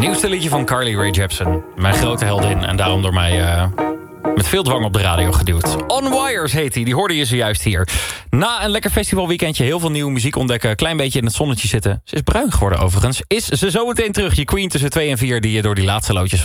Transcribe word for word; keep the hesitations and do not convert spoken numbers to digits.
Nieuwste liedje van Carly Rae Jepsen. Mijn grote heldin en daarom door mij uh, met veel dwang op de radio geduwd. On Wires heet hij, die hoorde je zojuist hier. Na een lekker festivalweekendje, heel veel nieuwe muziek ontdekken... klein beetje in het zonnetje zitten. Ze is bruin geworden overigens. Is ze zo meteen terug, je queen tussen twee en vier... die je door die laatste loodjes